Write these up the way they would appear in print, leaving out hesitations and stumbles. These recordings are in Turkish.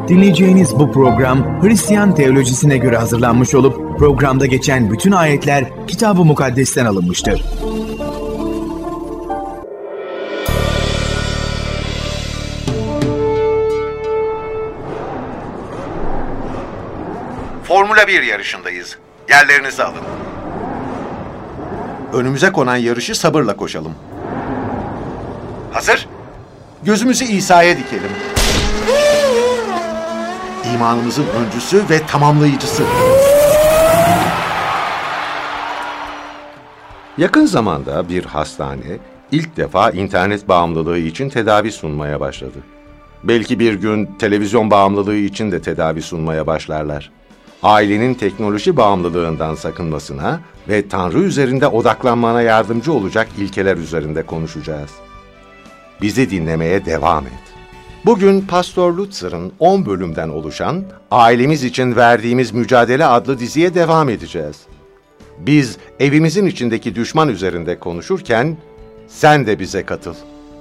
Dinleyeceğiniz bu program Hristiyan teolojisine göre hazırlanmış olup programda geçen bütün ayetler Kitab-ı Mukaddes'ten alınmıştır. Formula 1 yarışındayız. Yerlerinizi alın. Önümüze konan yarışı sabırla koşalım. Hazır? Gözümüzü İsa'ya dikelim. İmanımızın öncüsü ve tamamlayıcısı. Yakın zamanda bir hastane ilk defa internet bağımlılığı için tedavi sunmaya başladı. Belki bir gün televizyon bağımlılığı için de tedavi sunmaya başlarlar. Ailenin teknoloji bağımlılığından sakınmasına ve Tanrı üzerinde odaklanmana yardımcı olacak ilkeler üzerinde konuşacağız. Bizi dinlemeye devam et. Bugün Pastor Lutzer'ın 10 bölümden oluşan Ailemiz için Verdiğimiz Mücadele adlı diziye devam edeceğiz. Biz evimizin içindeki düşman üzerinde konuşurken sen de bize katıl.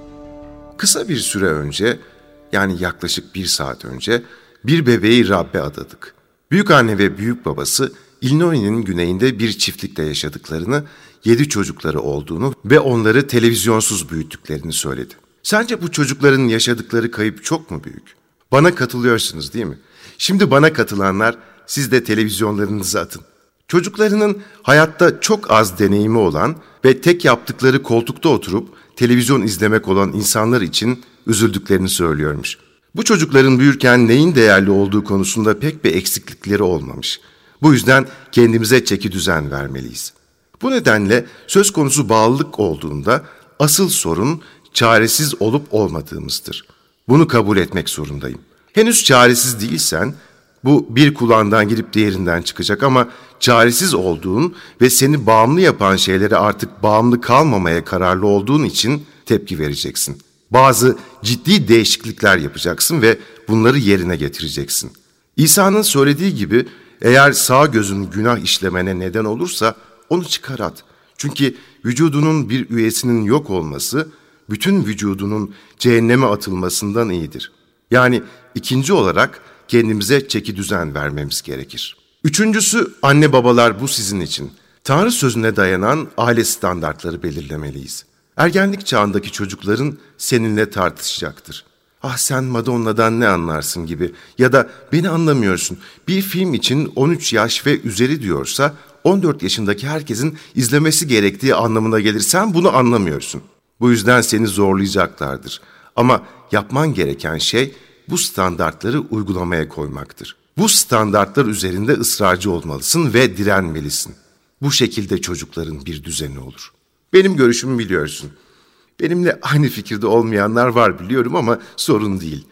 Kısa bir süre önce, yani yaklaşık 1 saat önce bir bebeği Rab'be adadık. Büyükanne ve büyük babası Illinois'nin güneyinde bir çiftlikte yaşadıklarını, 7 çocukları olduğunu ve onları televizyonsuz büyüttüklerini söyledi. Sence bu çocukların yaşadıkları kayıp çok mu büyük? Bana katılıyorsunuz değil mi? Şimdi bana katılanlar, siz de televizyonlarınızı atın. Çocuklarının hayatta çok az deneyimi olan ve tek yaptıkları koltukta oturup televizyon izlemek olan insanlar için üzüldüklerini söylüyormuş. Bu çocukların büyürken neyin değerli olduğu konusunda pek bir eksiklikleri olmamış. Bu yüzden kendimize çekidüzen vermeliyiz. Bu nedenle söz konusu bağlılık olduğunda asıl sorun çaresiz olup olmadığımızdır. Bunu kabul etmek zorundayım. Henüz çaresiz değilsen bu bir kulağından girip diğerinden çıkacak ama çaresiz olduğun ve seni bağımlı yapan şeylere artık bağımlı kalmamaya kararlı olduğun için tepki vereceksin. Bazı ciddi değişiklikler yapacaksın ve bunları yerine getireceksin. İsa'nın söylediği gibi eğer sağ gözün günah işlemene neden olursa onu çıkar at. Çünkü vücudunun bir üyesinin yok olması bütün vücudunun cehenneme atılmasından iyidir. Yani ikinci olarak kendimize çekidüzen vermemiz gerekir. Üçüncüsü, anne babalar bu sizin için. Tanrı sözüne dayanan aile standartları belirlemeliyiz. Ergenlik çağındaki çocukların seninle tartışacaktır. Ah sen Madonna'dan ne anlarsın gibi ya da beni anlamıyorsun. Bir film için 13 yaş ve üzeri diyorsa 14 yaşındaki herkesin izlemesi gerektiği anlamına gelir. Sen bunu anlamıyorsun. Bu yüzden seni zorlayacaklardır. Ama yapman gereken şey bu standartları uygulamaya koymaktır. Bu standartlar üzerinde ısrarcı olmalısın ve direnmelisin. Bu şekilde çocukların bir düzeni olur. Benim görüşümü biliyorsun. Benimle aynı fikirde olmayanlar var biliyorum ama sorun değil.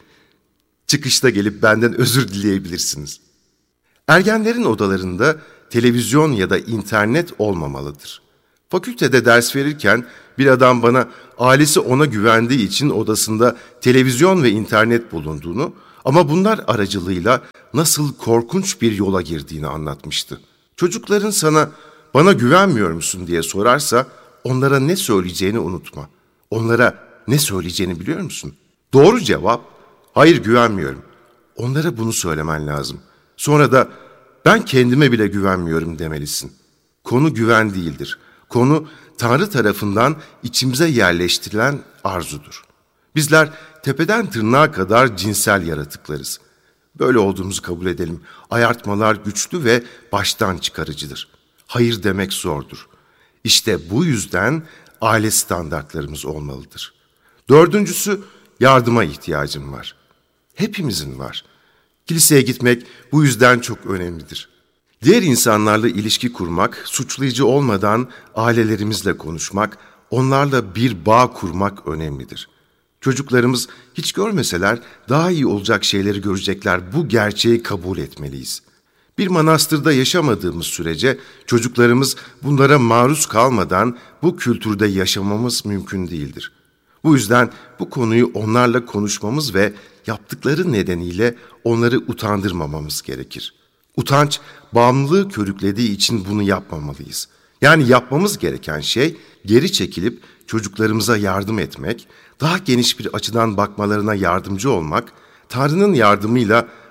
Çıkışta gelip benden özür dileyebilirsiniz. Ergenlerin odalarında televizyon ya da internet olmamalıdır. Fakültede ders verirken bir adam bana ailesi ona güvendiği için odasında televizyon ve internet bulunduğunu ama bunlar aracılığıyla nasıl korkunç bir yola girdiğini anlatmıştı. Çocukların sana bana güvenmiyor musun diye sorarsa onlara ne söyleyeceğini unutma. Onlara ne söyleyeceğini biliyor musun? Doğru cevap, hayır güvenmiyorum. Onlara bunu söylemen lazım. Sonra da ben kendime bile güvenmiyorum demelisin. Konu güven değildir. Konu Tanrı tarafından içimize yerleştirilen arzudur. Bizler tepeden tırnağa kadar cinsel yaratıklarız. Böyle olduğumuzu kabul edelim. Ayartmalar güçlü ve baştan çıkarıcıdır. Hayır demek zordur. İşte bu yüzden aile standartlarımız olmalıdır. Dördüncüsü, yardıma ihtiyacım var. Hepimizin var. Kiliseye gitmek bu yüzden çok önemlidir. Diğer insanlarla ilişki kurmak, suçlayıcı olmadan ailelerimizle konuşmak, onlarla bir bağ kurmak önemlidir. Çocuklarımız hiç görmeseler daha iyi olacak şeyleri görecekler. Bu gerçeği kabul etmeliyiz. Bir manastırda yaşamadığımız sürece çocuklarımız bunlara maruz kalmadan bu kültürde yaşamamız mümkün değildir. Bu yüzden bu konuyu onlarla konuşmamız ve yaptıkları nedeniyle onları utandırmamamız gerekir. Utanç, bağımlılığı körüklediği için bunu yapmamalıyız. Yani yapmamız gereken şey geri çekilip çocuklarımıza yardım etmek, daha geniş bir açıdan bakmalarına yardımcı olmak, Tanrı'nın yardımıyla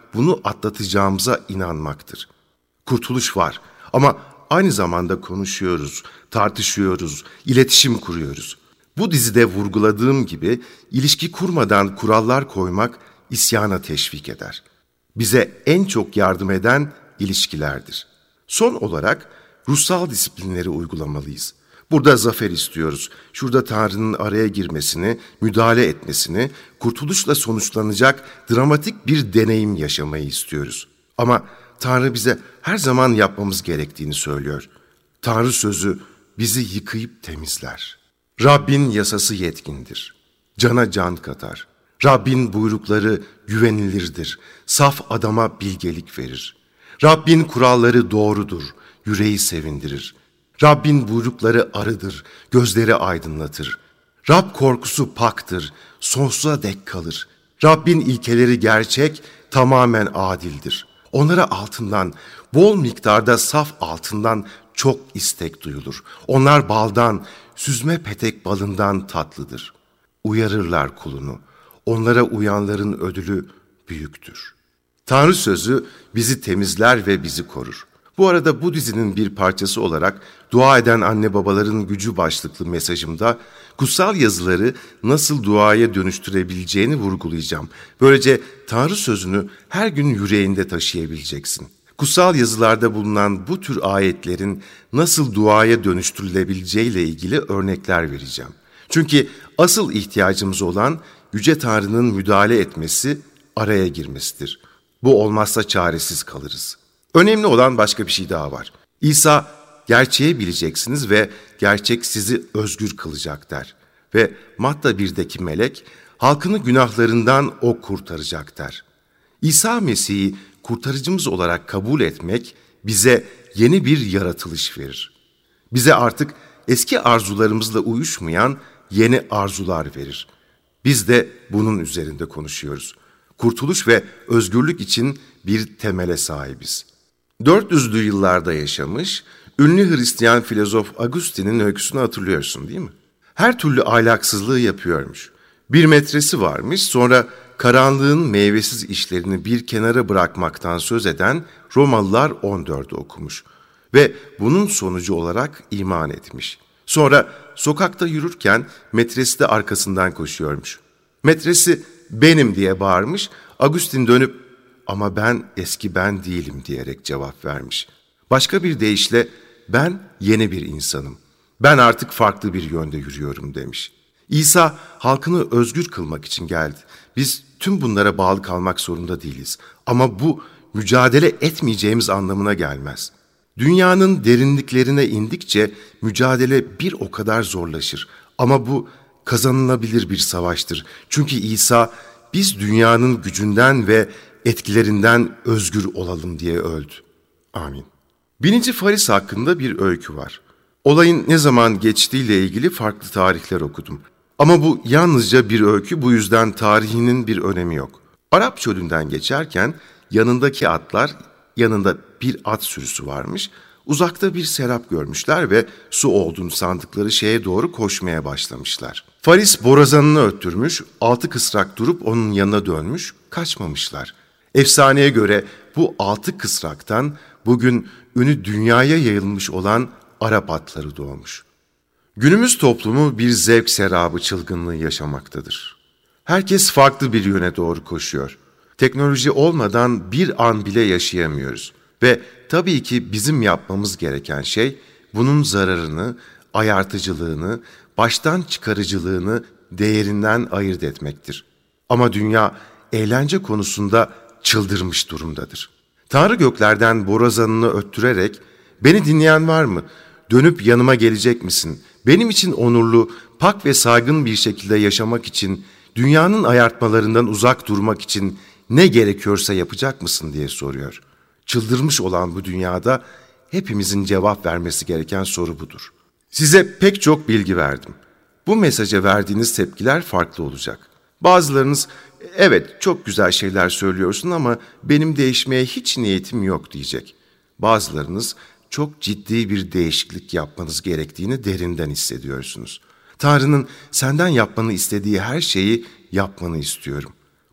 bunu atlatacağımıza inanmaktır. Kurtuluş var ama aynı zamanda konuşuyoruz, tartışıyoruz, iletişim kuruyoruz. Bu dizide vurguladığım gibi ilişki kurmadan kurallar koymak isyana teşvik eder. Bize en çok yardım eden ilişkilerdir. Son olarak ruhsal disiplinleri uygulamalıyız. Burada zafer istiyoruz. Şurada Tanrı'nın araya girmesini, müdahale etmesini, kurtuluşla sonuçlanacak dramatik bir deneyim yaşamayı istiyoruz. Ama Tanrı bize her zaman yapmamız gerektiğini söylüyor. Tanrı sözü bizi yıkayıp temizler. Rabbin yasası yetkindir. Cana can katar. Rabbin buyrukları güvenilirdir. Saf adama bilgelik verir. Rabbin kuralları doğrudur. Yüreği sevindirir. Rabbin buyrukları arıdır. Gözleri aydınlatır. Rab korkusu paktır. Sonsuza dek kalır. Rabbin ilkeleri gerçek, tamamen adildir. Onlara altından, bol miktarda saf altından çok istek duyulur. Onlar baldan, süzme petek balından tatlıdır. Uyarırlar kulunu. Onlara uyanların ödülü büyüktür. Tanrı sözü bizi temizler ve bizi korur. Bu arada bu dizinin bir parçası olarak dua eden anne babaların gücü başlıklı mesajımda kutsal yazıları nasıl duaya dönüştürebileceğini vurgulayacağım. Böylece Tanrı sözünü her gün yüreğinde taşıyabileceksin. Kutsal yazılarda bulunan bu tür ayetlerin nasıl duaya dönüştürülebileceğiyle ilgili örnekler vereceğim. Çünkü asıl ihtiyacımız olan Yüce Tanrı'nın müdahale etmesi, araya girmesidir. Bu olmazsa çaresiz kalırız. Önemli olan başka bir şey daha var. İsa, gerçeği bileceksiniz ve gerçek sizi özgür kılacak der. Ve Matta 1'deki melek, halkını günahlarından o kurtaracak der. İsa Mesih'i kurtarıcımız olarak kabul etmek bize yeni bir yaratılış verir. Bize artık eski arzularımızla uyuşmayan yeni arzular verir. Biz de bunun üzerinde konuşuyoruz. Kurtuluş ve özgürlük için bir temele sahibiz. 400'lü yıllarda yaşamış, ünlü Hristiyan filozof Agustin'in öyküsünü hatırlıyorsun değil mi? Her türlü ahlaksızlığı yapıyormuş. Bir metresi varmış, sonra karanlığın meyvesiz işlerini bir kenara bırakmaktan söz eden Romalılar 14'ü okumuş. Ve bunun sonucu olarak iman etmiş. Sonra sokakta yürürken metresi de arkasından koşuyormuş. Metresi benim diye bağırmış, Agustin dönüp ama ben eski ben değilim diyerek cevap vermiş. Başka bir deyişle ben yeni bir insanım. Ben artık farklı bir yönde yürüyorum demiş. İsa halkını özgür kılmak için geldi. Biz tüm bunlara bağlı kalmak zorunda değiliz. Ama bu mücadele etmeyeceğimiz anlamına gelmez. Dünyanın derinliklerine indikçe mücadele bir o kadar zorlaşır. Ama bu kazanılabilir bir savaştır. Çünkü İsa biz dünyanın gücünden ve etkilerinden özgür olalım diye öldü. Amin. 1. Faris hakkında bir öykü var. Olayın ne zaman geçtiğiyle ilgili farklı tarihler okudum. Ama bu yalnızca bir öykü, bu yüzden tarihinin bir önemi yok. Arap çölünden geçerken yanındaki atlar, yanında bir at sürüsü varmış. Uzakta bir serap görmüşler ve su olduğunu sandıkları şeye doğru koşmaya başlamışlar. Faris borazanını öttürmüş, 6 kısrak durup onun yanına dönmüş, kaçmamışlar. Efsaneye göre bu 6 kısraktan bugün ünü dünyaya yayılmış olan Arap atları doğmuş. Günümüz toplumu bir zevk serabı çılgınlığı yaşamaktadır. Herkes farklı bir yöne doğru koşuyor. Teknoloji olmadan bir an bile yaşayamıyoruz. Ve tabii ki bizim yapmamız gereken şey bunun zararını, ayartıcılığını, baştan çıkarıcılığını değerinden ayırt etmektir. Ama dünya eğlence konusunda çıldırmış durumdadır. Tanrı göklerden borazanını öttürerek "Beni dinleyen var mı? Dönüp yanıma gelecek misin? Benim için onurlu, pak ve saygın bir şekilde yaşamak için, dünyanın ayartmalarından uzak durmak için ne gerekiyorsa yapacak mısın?" diye soruyor. Çıldırmış olan bu dünyada hepimizin cevap vermesi gereken soru budur. Size pek çok bilgi verdim. Bu mesaja verdiğiniz tepkiler farklı olacak. Bazılarınız, "Evet, çok güzel şeyler söylüyorsun ama benim değişmeye hiç niyetim yok" diyecek. Bazılarınız, "Çok ciddi bir değişiklik yapmanız gerektiğini derinden hissediyorsunuz. Tanrı'nın senden yapmanı istediği her şeyi yapmanı istiyorum.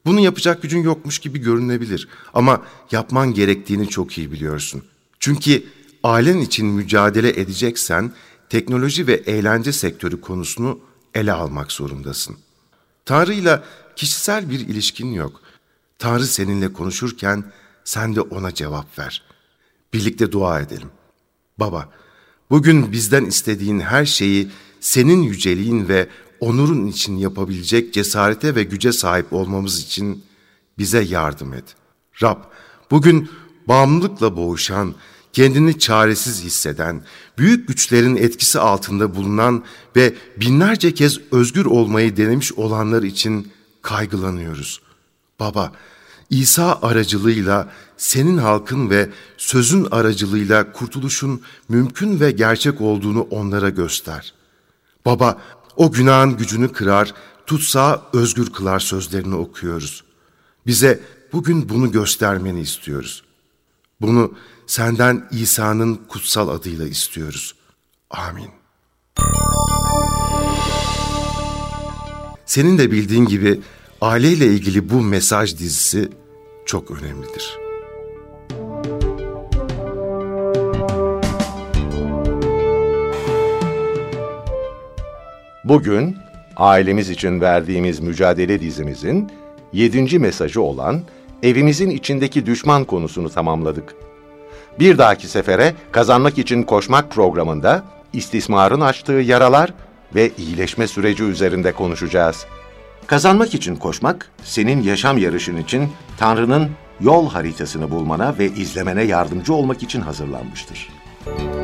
Bunu yapacak gücün yokmuş gibi görünebilir ama yapman gerektiğini çok iyi biliyorsun. Çünkü ailen için mücadele edeceksen teknoloji ve eğlence sektörü konusunu ele almak zorundasın. Tanrı'yla kişisel bir ilişkin yok. Tanrı seninle konuşurken sen de ona cevap ver. Birlikte dua edelim. Baba, bugün bizden istediğin her şeyi senin yüceliğin ve onurun için yapabilecek cesarete ve güce sahip olmamız için bize yardım et. Rab, bugün bağımlılıkla boğuşan, kendini çaresiz hisseden, büyük güçlerin etkisi altında bulunan ve binlerce kez özgür olmayı denemiş olanlar için kaygılanıyoruz. Baba, İsa aracılığıyla senin halkın ve sözün aracılığıyla kurtuluşun mümkün ve gerçek olduğunu onlara göster. Baba, o günahın gücünü kırar, tutsağı özgür kılar sözlerini okuyoruz. Bize bugün bunu göstermeni istiyoruz. Bunu senden İsa'nın kutsal adıyla istiyoruz. Amin. Senin de bildiğin gibi aileyle ilgili bu mesaj dizisi çok önemlidir. Bugün ailemiz için verdiğimiz mücadele dizimizin 7. mesajı olan evimizin içindeki düşman konusunu tamamladık. Bir dahaki sefere Kazanmak için Koşmak programında istismarın açtığı yaralar ve iyileşme süreci üzerinde konuşacağız. Kazanmak için koşmak, senin yaşam yarışın için Tanrı'nın yol haritasını bulmana ve izlemene yardımcı olmak için hazırlanmıştır.